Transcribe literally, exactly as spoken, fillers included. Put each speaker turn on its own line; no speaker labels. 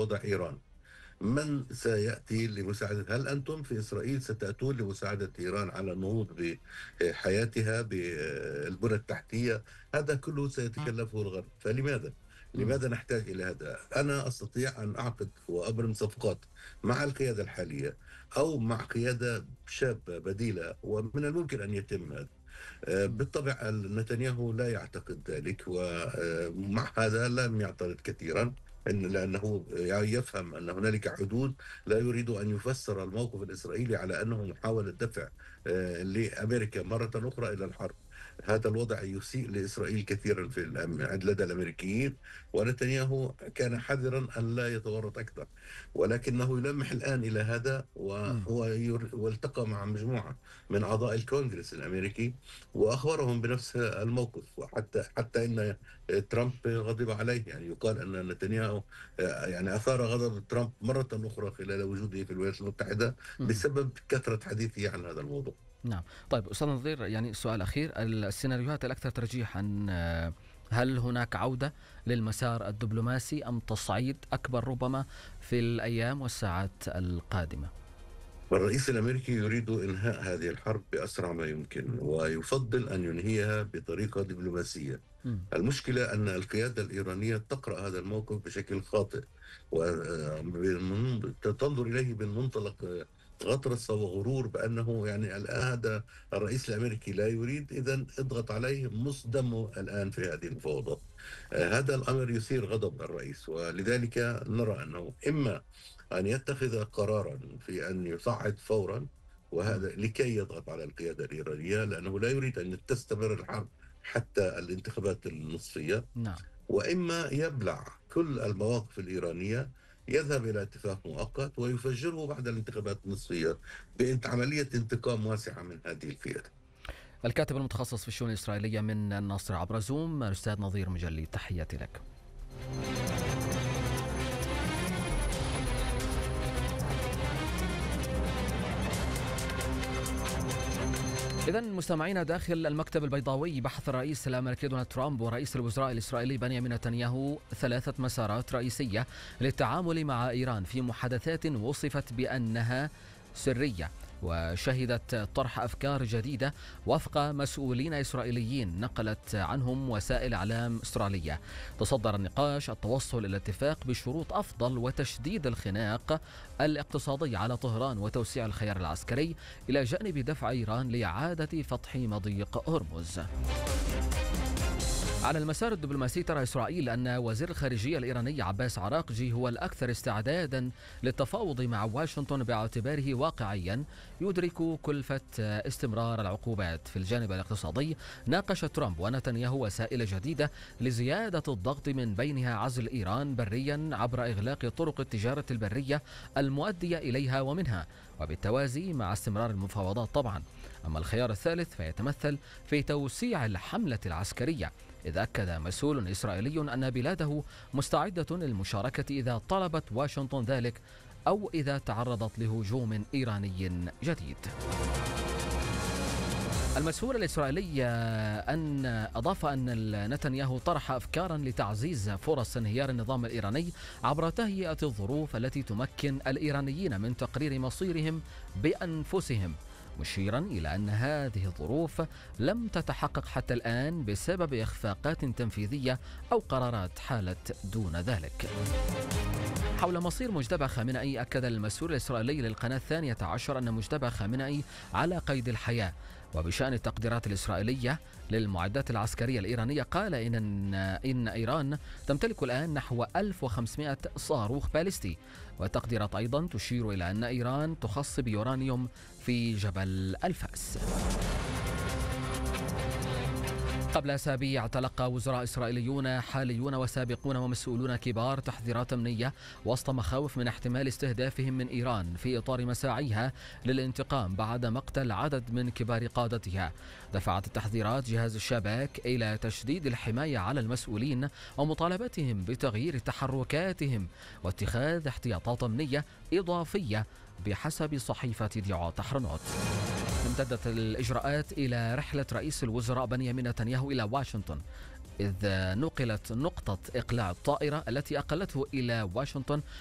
الوضع إيران. من سيأتي لمساعدة؟ هل أنتم في إسرائيل ستأتون لمساعدة إيران على النهوض بحياتها بالبنى التحتية؟ هذا كله سيتكلفه الغرب، فلماذا؟
مم.
لماذا نحتاج إلى هذا؟ أنا أستطيع أن أعقد وأبرم صفقات مع القيادة الحالية أو مع قيادة شابة بديلة، ومن الممكن أن يتم هذا. آه،
مم.
بالطبع نتنياهو لا يعتقد ذلك، ومع هذا لم يعترض كثيرا، إن لأنه يفهم أن هنالك حدود. لا يريد أن يفسر الموقف الإسرائيلي على أنه محاولة دفع آه، لأمريكا مرة أخرى إلى الحرب. هذا الوضع يسيء لإسرائيل كثيرا في الأم- لدى الأمريكيين، ونتنياهو كان حذرا أن لا يتورط أكثر، ولكنه يلمح الآن إلى هذا،
مم.
وهو ير- والتقى مع مجموعة من أعضاء الكونغرس الأمريكي وأخبرهم بنفس الموقف، وحتى حتى أن ترامب غضب عليه. يعني يقال أن نتنياهو آه، يعني أثار غضب ترامب مرة أخرى خلال وجوده في الولايات المتحدة
مم.
بسبب كثرة حديثه عن هذا الموضوع.
نعم. طيب أستاذ نظير، يعني سؤال أخير، السيناريوهات الأكثر ترجيحا، آه، هل هناك عودة للمسار الدبلوماسي أم تصعيد أكبر ربما في الأيام والساعات القادمة؟
والرئيس الأمريكي يريد إنهاء هذه الحرب بأسرع ما يمكن، ويفضل أن ينهيها بطريقة دبلوماسية.
مم.
المشكلة أن القيادة الإيرانية تقرأ هذا الموقف بشكل خاطئ، وتنظر إليه من منطلق غطرسة وغرور، بأنه يعني الآن هذا الرئيس الأمريكي لا يريد، إذا اضغط عليه، مصدمه الآن في هذه المفاوضات. آه، هذا الأمر يثير غضب الرئيس، ولذلك نرى أنه إما أن يتخذ قرارا في أن يصعد فورا،
مم.
وهذا لكي يضغط على القيادة الإيرانية، لأنه لا يريد أن تستمر الحرب حتى الانتخابات النصفية.
نعم.
وإما يبلع كل المواقف الإيرانية، يذهب إلى اتفاق مؤقت ويفجره بعد الانتخابات النصفية بعملية انتقام واسعة من هذه القيادة.
الكاتب المتخصص في الشؤون الإسرائيلية من الناصر عبر زوم، الأستاذ نظير مجلي، تحياتي لك. إذا مستمعينا، داخل المكتب البيضاوي بحث الرئيس الأمريكي دونالد ترامب ورئيس الوزراء الإسرائيلي بنيامين نتنياهو ثلاثة مسارات رئيسية للتعامل مع إيران في محادثات وصفت بأنها سرية، وشهدت طرح أفكار جديدة وفق مسؤولين إسرائيليين نقلت عنهم وسائل إعلام أسترالية. تصدر النقاش التوصل إلى اتفاق بشروط أفضل وتشديد الخناق الاقتصادي على طهران وتوسيع الخيار العسكري، إلى جانب دفع إيران لإعادة فتح مضيق هرمز. على المسار الدبلوماسي، ترى إسرائيل أن وزير الخارجية الإيراني عباس عراقجي هو الأكثر استعدادا للتفاوض مع واشنطن باعتباره واقعيا يدرك كلفة استمرار العقوبات. في الجانب الاقتصادي، ناقش ترامب ونتنياهو وسائل جديدة لزيادة الضغط، من بينها عزل إيران بريا عبر إغلاق طرق التجارة البرية المؤدية إليها ومنها، وبالتوازي مع استمرار المفاوضات طبعا. أما الخيار الثالث فيتمثل في توسيع الحملة العسكرية، إذ أكد مسؤول إسرائيلي أن بلاده مستعدة للمشاركة إذا طلبت واشنطن ذلك أو إذا تعرضت لهجوم إيراني جديد. المسؤول الإسرائيلي أن أضاف أن نتنياهو طرح أفكارا لتعزيز فرص انهيار النظام الإيراني عبر تهيئة الظروف التي تمكن الإيرانيين من تقرير مصيرهم بأنفسهم، مشيرا إلى أن هذه الظروف لم تتحقق حتى الآن بسبب إخفاقات تنفيذية أو قرارات حالت دون ذلك. حول مصير مجتبى خامنئي، أكد المسؤول الإسرائيلي للقناة الثانية عشر أن مجتبى خامنئي على قيد الحياة. وبشأن التقديرات الإسرائيلية للمعدات العسكرية الإيرانية، قال إن, إن إيران تمتلك الآن نحو ألف وخمسمائة صاروخ باليستي، والتقديرات أيضا تشير إلى أن إيران تخص بيورانيوم في جبل الفاس. قبل أسابيع تلقى وزراء إسرائيليون حاليون وسابقون ومسؤولون كبار تحذيرات أمنية وسط مخاوف من احتمال استهدافهم من إيران في إطار مساعيها للانتقام بعد مقتل عدد من كبار قادتها. دفعت التحذيرات جهاز الشباك إلى تشديد الحماية على المسؤولين ومطالبتهم بتغيير تحركاتهم واتخاذ احتياطات أمنية إضافية بحسب صحيفة ديوت أحرنوت. امتدت الإجراءات إلى رحلة رئيس الوزراء بنيامين نتنياهو إلى واشنطن، إذ نقلت نقطة إقلاع الطائرة التي أقلته إلى واشنطن